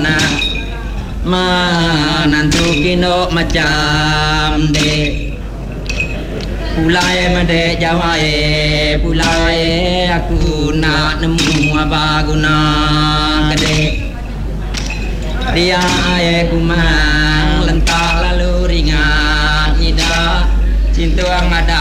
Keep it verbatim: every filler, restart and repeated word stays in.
na manantu kino macam de pulai made jawai pulai aku nak nemu apa guna gede dia ayah kumang lentak lalu ringan ida cinta ang ada